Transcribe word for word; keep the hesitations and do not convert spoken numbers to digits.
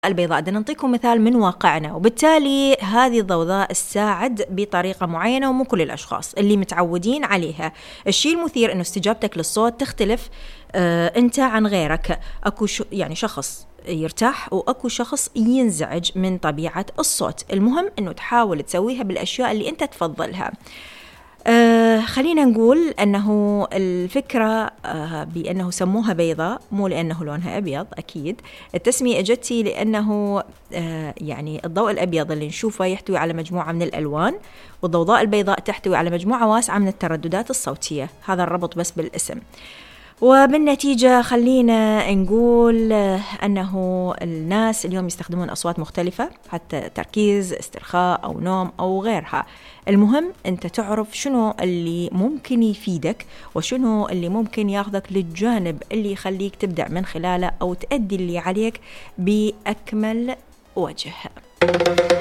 البيضاء. بدنا نعطيكم مثال من واقعنا، وبالتالي هذه الضوضاء تساعد بطريقة معينة ومو كل الأشخاص اللي متعودين عليها. الشيء المثير إنه استجابتك للصوت تختلف آه أنت عن غيرك. أكو يعني شخص يرتاح وأكو شخص ينزعج من طبيعة الصوت. المهم إنه تحاول تسويها بالأشياء اللي أنت تفضلها. آه خلينا نقول أنه الفكرة آه بأنه سموها بيضاء مو لأنه لونها أبيض، أكيد التسمية أجتي لأنه آه يعني الضوء الأبيض اللي نشوفه يحتوي على مجموعة من الألوان، والضوضاء البيضاء تحتوي على مجموعة واسعة من الترددات الصوتية. هذا الربط بس بالاسم. وبالنتيجة خلينا نقول أنه الناس اليوم يستخدمون أصوات مختلفة، حتى تركيز، استرخاء أو نوم أو غيرها. المهم أنت تعرف شنو اللي ممكن يفيدك وشنو اللي ممكن ياخذك للجانب اللي يخليك تبدع من خلاله أو تأدي اللي عليك بأكمل وجه.